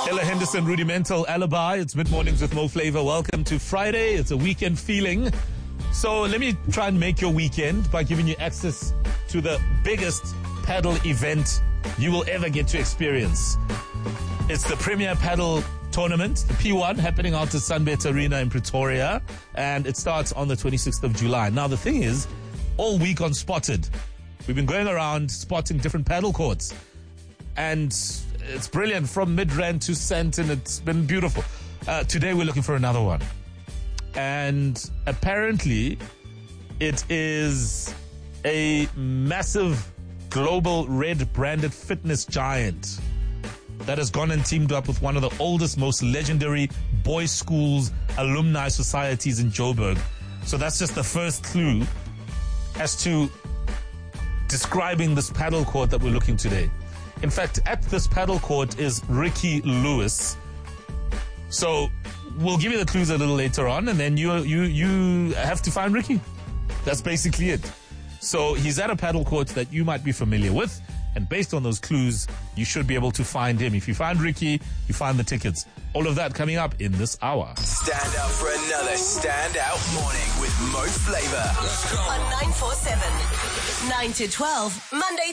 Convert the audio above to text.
Ella Henderson, Rudimental Alibi. It's Mid-Mornings with Mo Flavor. Welcome to Friday. It's a weekend feeling. So let me try and make your weekend by giving you access to the biggest paddle event you will ever get to experience. It's the Premier Paddle Tournament, the P1, happening out at Sunbet Arena in Pretoria. And it starts on the 26th of July. Now, the thing is, all week on Spotted, we've been going around spotting different paddle courts. And it's brilliant from Midrand to Sandton. It's been beautiful. Today we're looking for another one. And apparently it is a massive global red branded fitness giant that has gone and teamed up with one of the oldest, most legendary boys' schools, alumni societies in Joburg. So that's just the first clue as to describing this paddle court that we're looking today. In fact, at this paddle court is Ricky Lewis. So we'll give you the clues a little later on, and then you have to find Ricky. That's basically it. So he's at a paddle court that you might be familiar with, and based on those clues, you should be able to find him. If you find Ricky, you find the tickets. All of that coming up in this hour. Stand up for another standout morning with Mo Flavor. On 947, 9 to 12, Monday